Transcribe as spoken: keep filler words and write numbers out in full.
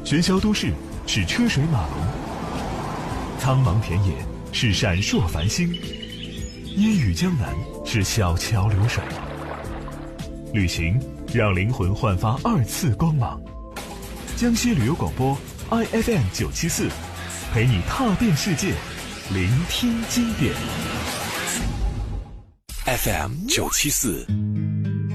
喧嚣都市是车水马龙，苍茫田野是闪烁繁星，烟雨江南是小桥流水。旅行让灵魂焕发二次光芒。江西旅游广播 I F M 九七四，陪你踏遍世界，聆听经典。 F M 九七四。